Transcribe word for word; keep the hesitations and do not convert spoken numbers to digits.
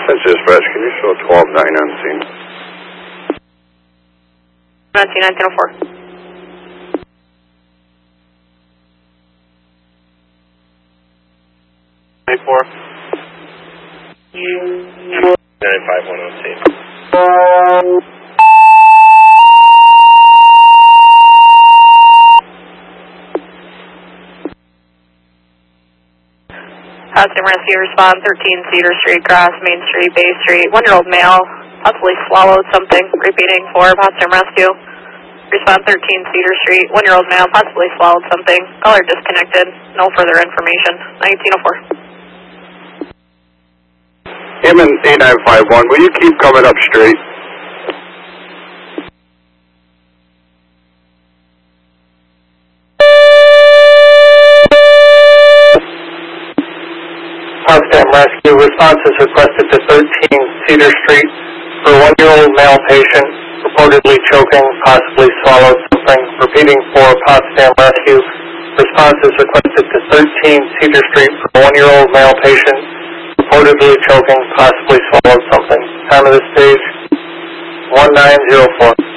That's dispatch. Can you show twelve nine on scene? nineteen nineteen oh four. four. nine five one on scene. Potsdam Rescue respond thirteen Cedar Street, Cross Main Street, Bay Street. One-year-old male possibly swallowed something. Repeating for Potsdam Rescue. Respond thirteen Cedar Street. One-year-old male possibly swallowed something. Caller disconnected. No further information. nineteen oh four. Him and eight nine five one, will you keep coming up straight? Potsdam Rescue response is requested to thirteen Cedar Street for a one-year-old male patient reportedly choking, possibly swallowed something. Repeating for Potsdam Rescue, response is requested to thirteen Cedar Street for a one-year-old male patient reportedly choking, possibly swallowed something. Time of the stage, one nine zero four.